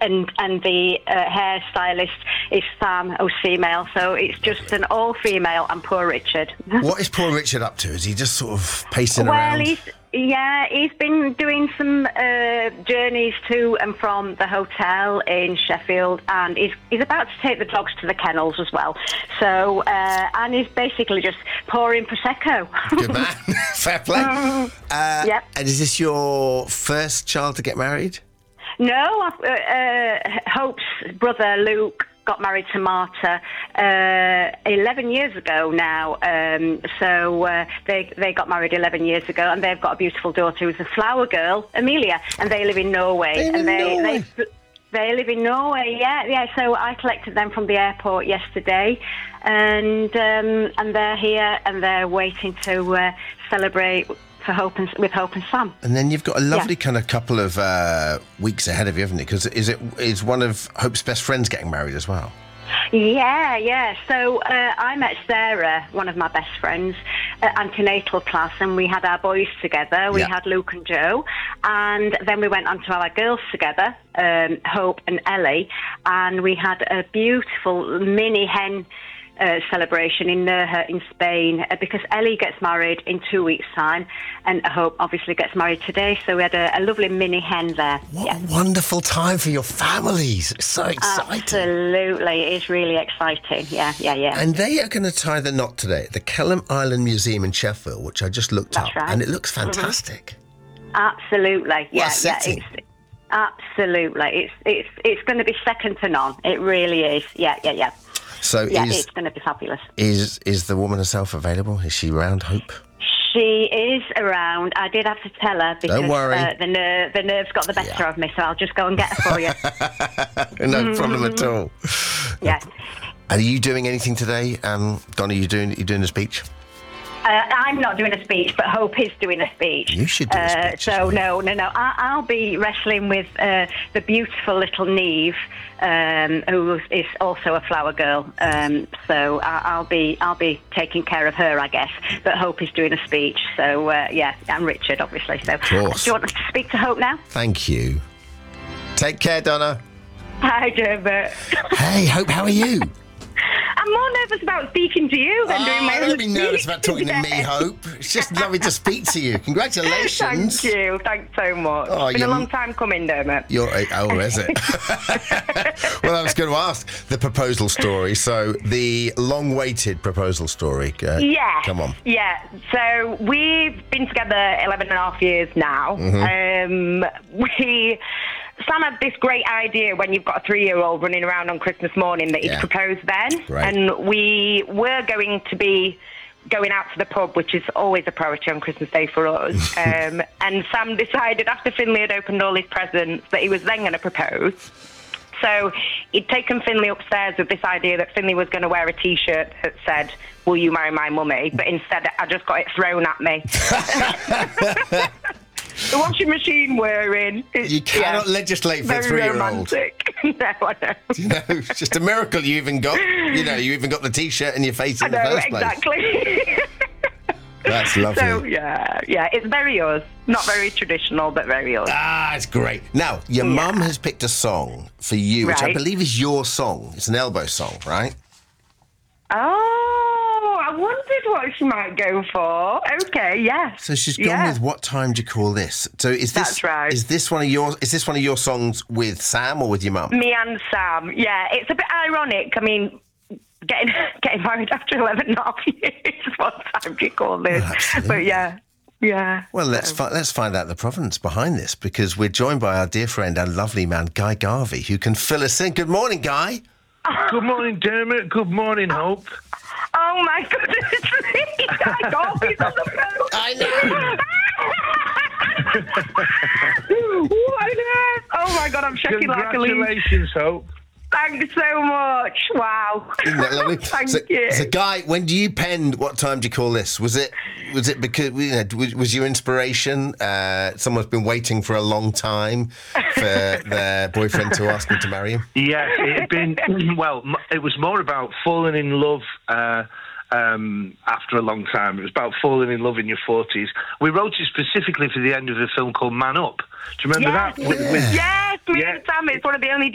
and the hairstylist is Sam, who's female. So it's just an all-female and Poor Richard. What is Poor Richard up to? Is he just sort of pacing Well, around? he's been doing some journeys to and from the hotel in Sheffield, and he's about to take the dogs to the kennels as well. So, and he's basically just pouring Prosecco. Good man. Fair play. Yep. And is this your first child to get married? No, Hope's brother Luke got married to Marta 11 years ago now. So they got married 11 years ago, and they've got a beautiful daughter who's a flower girl, Amelia, and they live in Norway. They live in Norway, yeah. So I collected them from the airport yesterday, and they're here, and they're waiting to celebrate with Hope and Sam. And then you've got a lovely kind of couple of weeks ahead of you, haven't you? Because is one of Hope's best friends getting married as well? Yeah. So I met Sarah, one of my best friends, at antenatal class, and we had our boys together. We had Luke and Joe, and then we went on to our girls together, Hope and Ellie, and we had a beautiful mini hen celebration in Nerja in Spain, because Ellie gets married in 2 weeks' time, and Hope obviously gets married today. So we had a lovely mini hen there. What a wonderful time for your families. It's so exciting. Absolutely. It is really exciting. Yeah. And they are going to tie the knot today at the Kelham Island Museum in Sheffield, which I just looked up, right. and it looks fantastic. Absolutely. What a setting. Absolutely. It's going to be second to none. It really is. Yeah. So it's going to be fabulous. Is the woman herself available? Is she around, Hope? She is around. I did have to tell her because Don't worry. The nerves got the better of me, so I'll just go and get her for you. No problem at all. Yeah. Are you doing anything today, Donna? You doing a speech? I'm not doing a speech, but Hope is doing a speech. You should do a speech. So no. I'll be wrestling with the beautiful little Neve, who is also a flower girl. So I'll be taking care of her, I guess. But Hope is doing a speech. So and Richard, obviously. So do you want us to speak to Hope now? Thank you. Take care, Donna. Hi, Dermot. Hey, Hope. How are you? I'm more nervous about speaking to you than doing my own Don't be nervous about talking to me, Hope. It's just lovely to speak to you. Congratulations. Thank you. Thanks so much. Oh, it's been a long time coming, Dermot. Is it? Well, I was going to ask the proposal story. So the long-awaited proposal story. Come on. Yeah. So we've been together 11 and a half years now. Sam had this great idea when you've got a 3-year-old running around on Christmas morning that he'd propose then. Right. And we were going to be going out to the pub, which is always a priority on Christmas Day for us. And Sam decided after Finley had opened all his presents that he was then going to propose. So he'd taken Finley upstairs with this idea that Finley was going to wear a T-shirt that said, "Will you marry my mummy?" But instead I just got it thrown at me. The washing machine wearing. You cannot legislate for a 3-year-old. No, I know. It's just a miracle you even got the T-shirt in your face in the first place. Exactly. That's lovely. So, yeah, it's very us. Not very traditional, but very us. It's great. Now, your mum has picked a song for you, which I Right. believe is your song. It's an Elbow song, right? Oh, I wondered what she might go for. Okay, yes. So she's gone with "What Time Do You Call This?" So is this That's right. Is this one of your songs with Sam or with your mum? Me and Sam. Yeah, it's a bit ironic. I mean, getting married after 11 and a half years. What time do you call this? Well, But yeah. Well, let's find out the provenance behind this, because we're joined by our dear friend and lovely man, Guy Garvey, who can fill us in. Good morning, Guy. Good morning, Dermot. Good morning, Hope. Oh my goodness! Guy Garvey's on the phone. I know. What on earth? Oh my God, I'm shaking like a leaf. Congratulations, Hope. Thanks so much. Wow. Isn't that lovely? Thank you. So, Guy, when do you pen "What Time Do You Call This"? Was it because was your inspiration? Someone's been waiting for a long time for their boyfriend to ask them to marry him. Yes, it had been. Well, it was more about falling in love. After a long time. It was about falling in love in your 40s. We wrote it specifically for the end of a film called Man Up. Do you remember that? Yes, me and Sam. It's one of the only